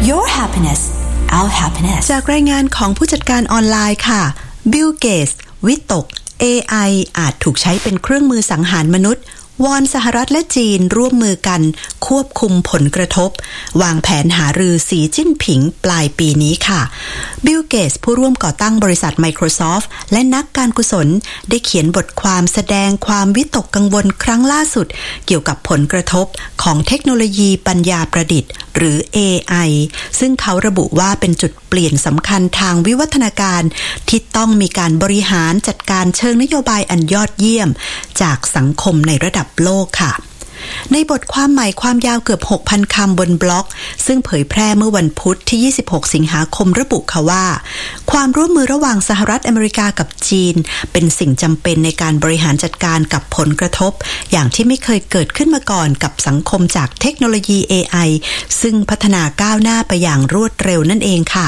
Your happiness our happiness จากรายงานของผู้จัดการออนไลน์ค่ะบิล เกตส์วิตก AI อาจถูกใช้เป็นเครื่องมือสังหารมนุษย์วอนสหรัฐและจีนร่วมมือกันควบคุมผลกระทบวางแผนหารือสีจิ้นผิงปลายปีนี้ค่ะบิล เกตส์ผู้ร่วมก่อตั้งบริษัท Microsoft และนักการกุศลได้เขียนบทความแสดงความวิตกกังวลครั้งล่าสุดเกี่ยวกับผลกระทบของเทคโนโลยีปัญญาประดิษฐ์หรือ AI ซึ่งเขาระบุว่าเป็นจุดเปลี่ยนสำคัญทางวิวัฒนาการที่ต้องมีการบริหารจัดการเชิงนโยบายอันยอดเยี่ยมจากสังคมในระดับโลกค่ะในบทความใหม่ความยาวเกือบ 6,000 คำบนบล็อกซึ่งเผยแพร่เมื่อวันพุธที่26สิงหาคมระบุค่ะว่าความร่วมมือระหว่างสหรัฐอเมริกากับจีนเป็นสิ่งจำเป็นในการบริหารจัดการกับผลกระทบอย่างที่ไม่เคยเกิดขึ้นมาก่อนกับสังคมจากเทคโนโลยี AI ซึ่งพัฒนาก้าวหน้าไปอย่างรวดเร็วนั่นเองค่ะ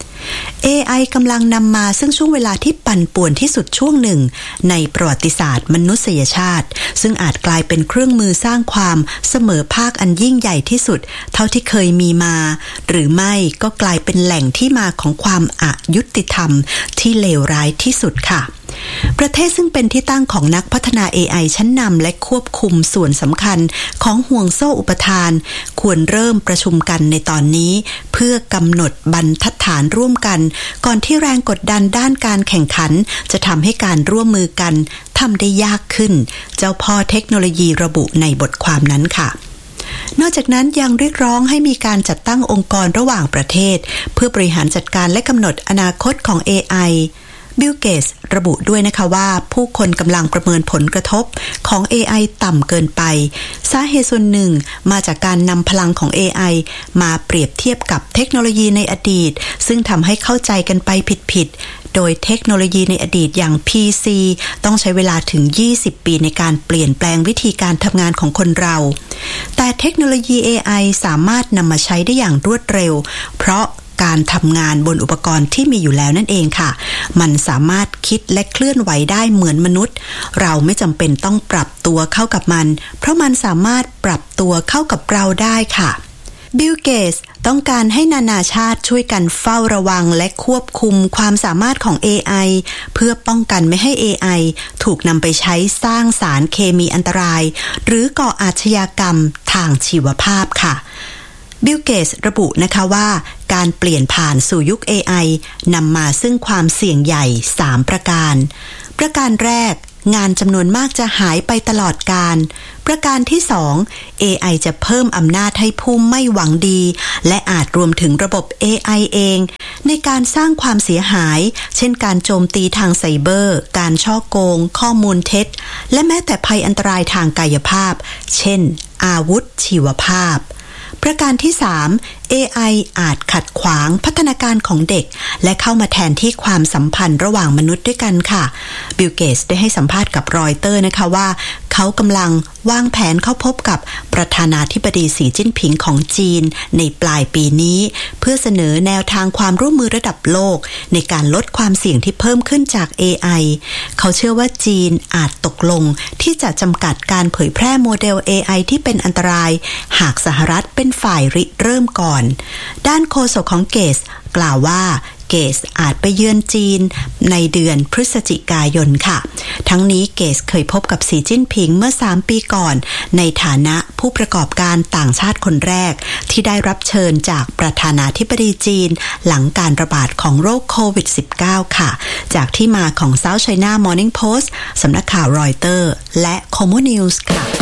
AI กำลังนำมาซึ่งช่วงเวลาที่ปั่นป่วนที่สุดช่วงหนึ่งในประวัติศาสตร์มนุษยชาติซึ่งอาจกลายเป็นเครื่องมือสร้างความเสมอภาคอันยิ่งใหญ่ที่สุดเท่าที่เคยมีมาหรือไม่ก็กลายเป็นแหล่งที่มาของความอยุติธรรมที่เลวร้ายที่สุดค่ะประเทศซึ่งเป็นที่ตั้งของนักพัฒนา AI ชั้นนำและควบคุมส่วนสำคัญของห่วงโซ่อุปทานควรเริ่มประชุมกันในตอนนี้เพื่อกำหนดบรรทัดฐานร่วมกันก่อนที่แรงกดดันด้านการแข่งขันจะทำให้การร่วมมือกันทำได้ยากขึ้นเจ้าพ่อเทคโนโลยีระบุในบทความนั้นค่ะนอกจากนั้นยังเรียกร้องให้มีการจัดตั้งองค์กรระหว่างประเทศเพื่อบริหารจัดการและกำหนดอนาคตของ AIบิล เกตส์ระบุด้วยนะคะว่าผู้คนกำลังประเมินผลกระทบของ AI ต่ำเกินไปสาเหตุส่วนหนึ่งมาจากการนำพลังของ AI มาเปรียบเทียบกับเทคโนโลยีในอดีตซึ่งทำให้เข้าใจกันไปผิดๆโดยเทคโนโลยีในอดีตอย่าง PC ต้องใช้เวลาถึง20ปีในการเปลี่ยนแปลงวิธีการทำงานของคนเราแต่เทคโนโลยี AI สามารถนำมาใช้ได้อย่างรวดเร็วเพราะการทำงานบนอุปกรณ์ที่มีอยู่แล้วนั่นเองค่ะมันสามารถคิดและเคลื่อนไหวได้เหมือนมนุษย์เราไม่จำเป็นต้องปรับตัวเข้ากับมันเพราะมันสามารถปรับตัวเข้ากับเราได้ค่ะบิล เกตส์ต้องการให้นานาชาติช่วยกันเฝ้าระวังและควบคุมความสามารถของ AI เพื่อป้องกันไม่ให้ AI ถูกนำไปใช้สร้างสารเคมีอันตรายหรือก่ออาชญากรรมทางชีวภาพค่ะบิล เกตส์ระบุนะคะว่าการเปลี่ยนผ่านสู่ยุค AI นำมาซึ่งความเสี่ยงใหญ่3ประการประการแรกงานจำนวนมากจะหายไปตลอดกาลประการที่2 AI จะเพิ่มอำนาจให้ผู้ไม่หวังดีและอาจรวมถึงระบบ AI เองในการสร้างความเสียหายเช่นการโจมตีทางไซเบอร์การฉ้อโกงข้อมูลเท็จและแม้แต่ภัยอันตรายทางกายภาพเช่นอาวุธชีวภาพประการที่3 AI อาจขัดขวางพัฒนาการของเด็กและเข้ามาแทนที่ความสัมพันธ์ระหว่างมนุษย์ด้วยกันค่ะบิล เกตส์ได้ให้สัมภาษณ์กับรอยเตอร์นะคะว่าเขากำลังวางแผนเข้าพบกับประธานาธิบดีสีจิ้นผิงของจีนในปลายปีนี้เพื่อเสนอแนวทางความร่วมมือระดับโลกในการลดความเสี่ยงที่เพิ่มขึ้นจาก AI เขาเชื่อว่าจีนอาจตกลงที่จะจำกัดการเผยแพร่โมเดล AI ที่เป็นอันตรายหากสหรัฐเป็นฝ่ายริเริ่มก่อนด้านโฆษกของเกตส์กล่าวว่าเกตส์อาจไปเยือนจีนในเดือนพฤศจิกายนค่ะทั้งนี้เกตส์เคยพบกับสีจิ้นผิงเมื่อ3ปีก่อนในฐานะผู้ประกอบการต่างชาติคนแรกที่ได้รับเชิญจากประธานาธิบดีจีนหลังการระบาดของโรคโควิด -19 ค่ะจากที่มาของ South China Morning Post สำนักข่าวรอยเตอร์และ Como News ค่ะ